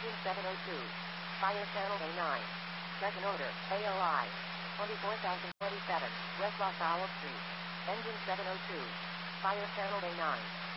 Engine 702. Fire channel A9. Second order, AOI. 24,027, West La Salle Street. Engine 702. Fire channel A9.